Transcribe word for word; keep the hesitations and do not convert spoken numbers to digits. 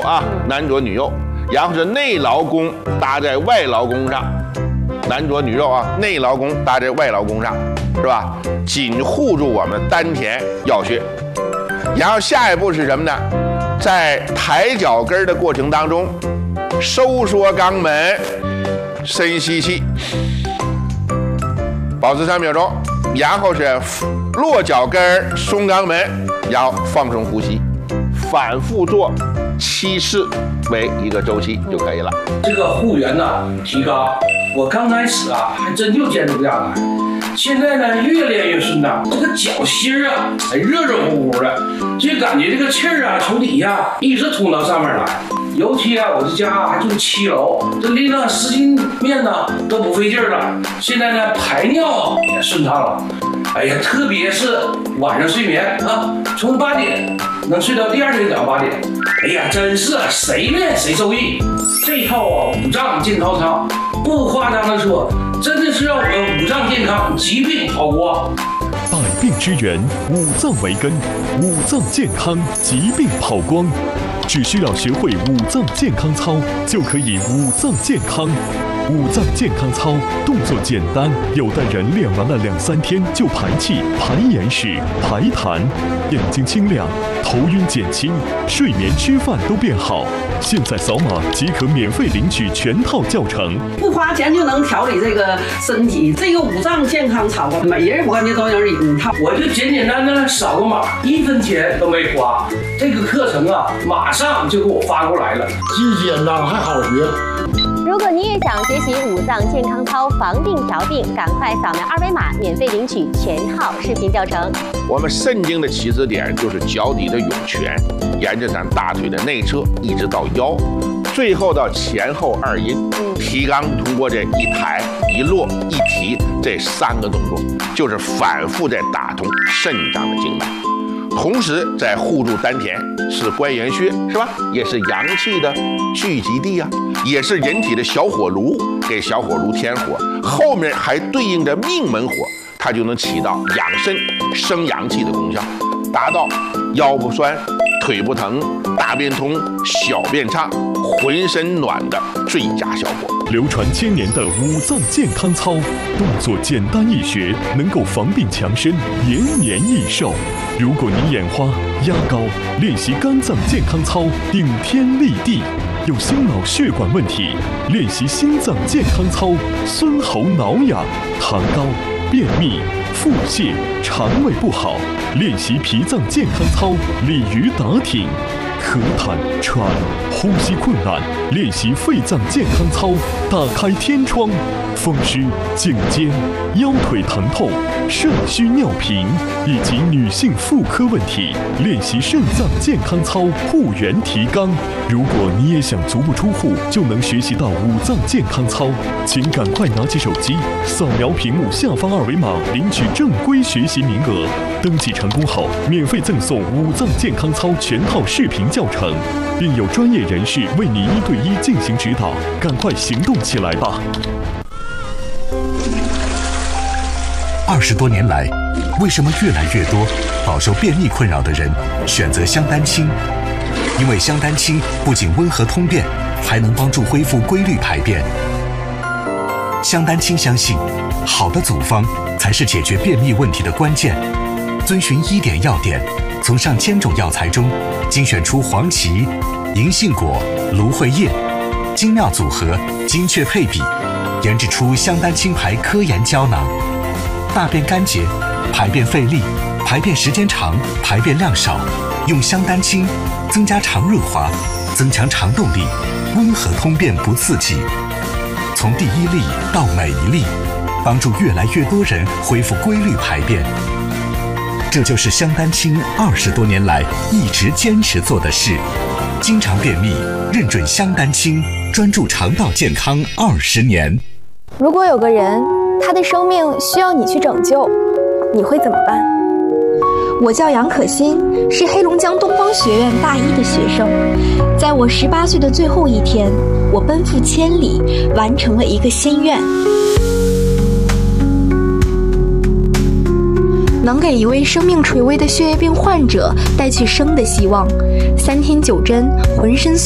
啊，男左女右，然后是内劳宫搭在外劳宫上，男左女右啊，内劳宫搭在外劳宫上，是吧？紧护住我们丹田要穴。然后下一步是什么呢？在抬脚跟的过程当中，收缩肛门，深吸气，保持三秒钟，然后是落脚跟，松肛门，然后放松呼吸，反复做七次为一个周期就可以了。 这个护员呢提高，我刚开始啊还真就坚持不下来，现在呢越练越顺当，这个脚心啊还热热乎乎的，就感觉这个气儿啊从底下一直通到上面来。尤其啊，我这家还住七楼，这拎了十斤面呢都不费劲儿了。现在呢排尿也顺畅了。哎呀，特别是晚上睡眠啊，从八点能睡到第二天早上八点。哎呀，真是谁练谁受益。这套啊五脏健康操，不夸张的说，真的是让我们五脏健康，疾病跑光。 百病之源，五脏为根，五脏健康，疾病跑光。只需要学会五脏健康操，就可以五脏健康。五脏健康操动作简单，有的人练完了两三天就排气、排眼屎、排痰，眼睛清亮，头晕减轻，睡眠、吃饭都变好。现在扫码即可免费领取全套教程， 不花钱就能调理这个身体。这个五脏健康操，每人我感觉都有一套。 我就简简单单扫个码，一分钱都没花。这个课程啊，马上就给我发过来了， 既简单还好学。 如果你也想学习五脏健康操防病调病，赶快扫描二维码，免费领取全套视频教程。 我们肾经的起始点就是脚底的涌泉，沿着咱大腿的内侧一直到腰，最后到前后二阴。提肛通过这一抬一落一提这三个动作，就是反复在打通肾脏的经脉。同时在护住丹田，是关元穴，是吧？也是阳气的聚集地啊，也是人体的小火炉，给小火炉添火。后面还对应着命门火，它就能起到养肾生阳气的功效，达到腰不酸、腿不疼、大便通、小便畅、浑身暖的最佳效果。 流传千年的五脏健康操，动作简单易学，能够防病强身，延年益寿。如果你眼花、压高，练习肝脏健康操，顶天立地；有心脑血管问题，练习心脏健康操，孙喉挠痒；痰高、便秘、腹泻、肠胃不好，练习脾脏健康操，鲤鱼打挺；咳痰、喘、呼吸困难，练习肺脏健康操，打开天窗；风湿、颈肩、腰腿疼痛、肾虚尿频以及女性妇科问题，练习肾脏健康操，护元提肛。如果你也想足不出户就能学习到五脏健康操，请赶快拿起手机，扫描屏幕下方二维码，领取正规学习名额。登记成功后，免费赠送五脏健康操全套视频教程，并有专业人士为你一对一进行指导。赶快行动起来吧！ 二十多年来，为什么越来越多饱受便秘困扰的人选择香丹清？因为香丹清不仅温和通便，还能帮助恢复规律排便。香丹清相信，好的组方才是解决便秘问题的关键。遵循医典要点，从上千种药材中精选出黄芪、银杏果、芦荟叶，精妙组合，精确配比，研制出香丹清牌科研胶囊。大便干结、排便费力、排便时间长、排便量少，用香丹清增加肠润滑，增强肠动力，温和通便不刺激。从第一粒到每一粒，帮助越来越多人恢复规律排便。这就是香丹清二十多年来一直坚持做的事。经常便秘，认准香丹清，专注肠道健康二十年。 如果有个人，他的生命需要你去拯救，你会怎么办？ 我叫杨可欣，是黑龙江东方学院大一的学生。在我十八岁的最后一天，我奔赴千里，完成了一个心愿，能给一位生命垂危的血液病患者带去生的希望。三天九针，浑身